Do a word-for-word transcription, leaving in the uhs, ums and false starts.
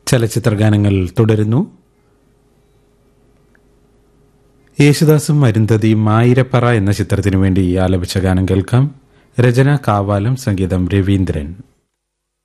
ചലച്ചിത്ര ഗാനങ്ങൾ തുടരുന്നു. യേശുദാസും അരുന്ധതിയും ആയിരപ്പറ എന്ന ചിത്രത്തിനു വേണ്ടി ആലപിച്ച ഗാനം കേൾക്കാം. രചന കാവാലം, സംഗീതം രവീന്ദ്രൻ.